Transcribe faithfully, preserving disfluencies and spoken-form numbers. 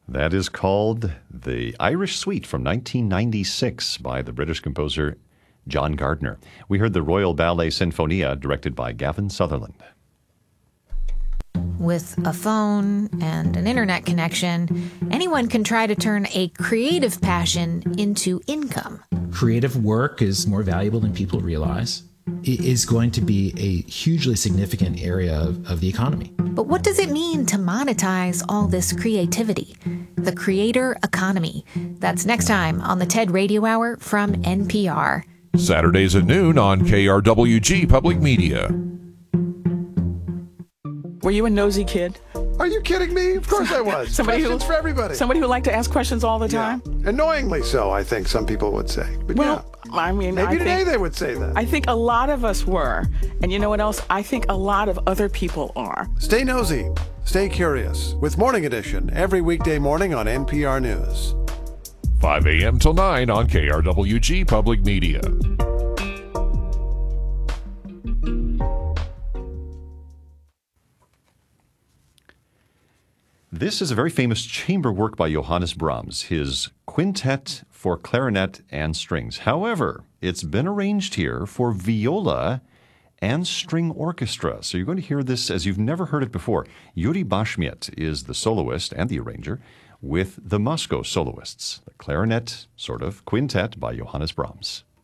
That is called the Irish Suite from nineteen ninety-six by the British composer John Gardner. We heard the Royal Ballet Sinfonia, directed by Gavin Sutherland. With a phone and an internet connection, anyone can try to turn a creative passion into income. Creative work is more valuable than people realize. It is going to be a hugely significant area of, of the economy. But what does it mean to monetize all this creativity? The creator economy. That's next time on the TED Radio Hour from N P R. Saturdays at noon on K R W G Public Media. Were you a nosy kid? Are you kidding me? Of course I was. Somebody Questions who, for everybody. Somebody who liked to ask questions all the time? Yeah. Annoyingly so, I think some people would say. But well, yeah. I mean, maybe I today think, they would say that. I think a lot of us were. And you know what else? I think a lot of other people are. Stay nosy. Stay curious with Morning Edition every weekday morning on N P R News. five a.m. till nine on K R W G Public Media. This is a very famous chamber work by Johannes Brahms, his quintet for clarinet and strings. However, it's been arranged here for viola and string orchestra. So you're going to hear this as you've never heard it before. Yuri Bashmiet is the soloist and the arranger with the Moscow soloists, the clarinet sort of quintet by Johannes Brahms.